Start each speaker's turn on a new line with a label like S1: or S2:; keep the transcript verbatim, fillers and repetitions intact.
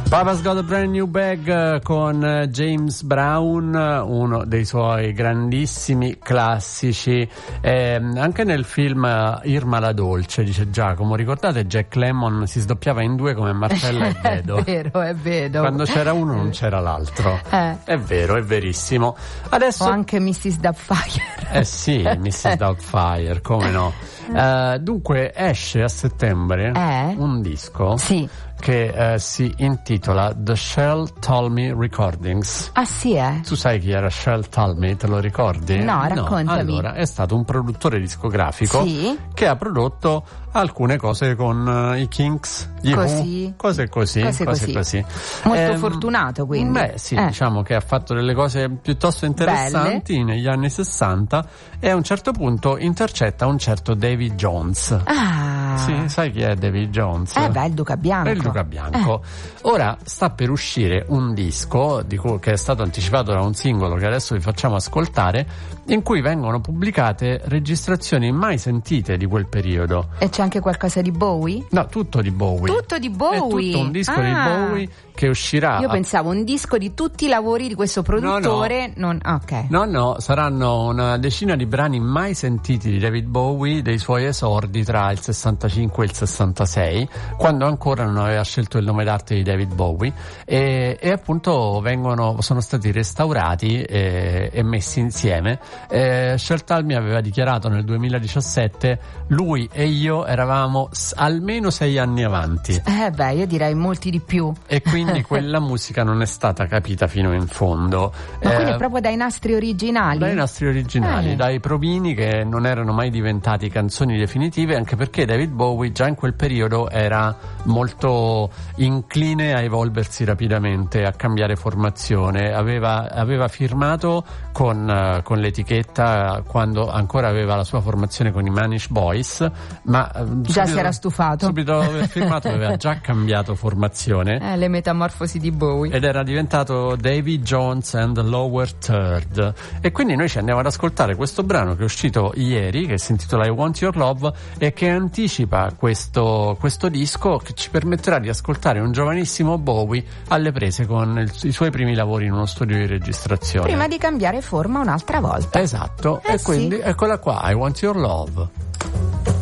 S1: Papa's Got a Brand New Bag con James Brown, uno dei suoi grandissimi classici. Eh, anche nel film Irma la Dolce, dice Giacomo, ricordate Jack Lemmon si sdoppiava in due come Marcella e Bedo?
S2: È vero, è vero.
S1: Quando c'era uno non c'era l'altro.
S2: Eh.
S1: È vero, è verissimo. Adesso...
S2: O anche missus Doubtfire.
S1: Eh sì, missus Doubtfire, come no. Uh, dunque esce a settembre
S2: eh?
S1: un disco
S2: sì.
S1: che uh, si intitola The Shel Talmy Recordings.
S2: Ah sì, eh?
S1: Tu sai chi era Shel Talmy, te lo ricordi?
S2: No, raccontami.
S1: No. Allora, è stato un produttore discografico
S2: sì.
S1: che ha prodotto alcune cose con uh, i Kinks, gli
S2: così.
S1: Who, cose così,
S2: cose,
S1: cose
S2: così.
S1: così.
S2: Molto
S1: ehm,
S2: fortunato, quindi.
S1: Beh, sì,
S2: eh.
S1: diciamo che ha fatto delle cose piuttosto interessanti Belle. negli anni sessanta e a un certo punto intercetta un certo Davy Jones.
S2: Ah.
S1: Sì, sai chi è Davy Jones?
S2: Eh beh, il Duca Bianco.
S1: È il Duca Bianco. Eh. Ora sta per uscire un disco di cui, che è stato anticipato da un singolo che adesso vi facciamo ascoltare, in cui vengono pubblicate registrazioni mai sentite di quel periodo.
S2: E c'è anche qualcosa di Bowie?
S1: No, tutto di Bowie.
S2: Tutto di Bowie?
S1: È tutto un disco
S2: ah.
S1: di Bowie che uscirà.
S2: Io
S1: a...
S2: pensavo un disco di tutti i lavori di questo produttore.
S1: No, no.
S2: Non... ok.
S1: No, no, saranno una decina di brani mai sentiti di David Bowie, dei suoi esordi tra il sessantacinque e il sessantasei, quando ancora non aveva scelto il nome d'arte di David Bowie, e, e appunto vengono, sono stati restaurati e, e messi insieme. Eh, Shel Talmy aveva dichiarato nel duemiladiciassette: lui e io eravamo s- almeno sei anni avanti.
S2: Eh beh, io direi molti di più.
S1: E quindi quella musica non è stata capita fino in fondo.
S2: Ma
S1: eh,
S2: quindi proprio dai nastri originali?
S1: Dai nastri originali,
S2: eh.
S1: dai provini che non erano mai diventati canzoni definitive, anche perché David Bowie già in quel periodo era molto incline a evolversi rapidamente, a cambiare formazione. Aveva, aveva firmato con, uh, con l'etichetta quando ancora aveva la sua formazione con i Manish Boys, ma uh,
S2: già
S1: subito,
S2: si era stufato.
S1: Subito dopo aver firmato aveva già cambiato formazione.
S2: Eh, le metamorfosi di Bowie.
S1: Ed era diventato Davy Jones and the Lower Third. E quindi noi ci andiamo ad ascoltare questo brano che è uscito ieri, che si intitola I Want Your Love e che anticipa questo, questo disco, che ci permetterà di ascoltare un giovanissimo Bowie alle prese con il, i suoi primi lavori in uno studio di registrazione.
S2: Prima di cambiare forma un'altra volta.
S1: Esatto,
S2: eh
S1: e quindi
S2: sì.
S1: eccola qua, I Want Your Love.